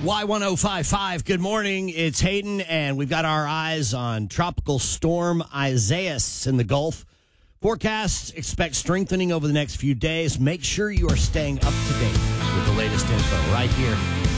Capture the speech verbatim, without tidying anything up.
Y ten fifty-five, good morning. It's Hayden, and we've got our eyes on Tropical Storm Isaias in the Gulf. Forecasts expect strengthening over the next few days. Make sure you are staying up to date with the latest info right here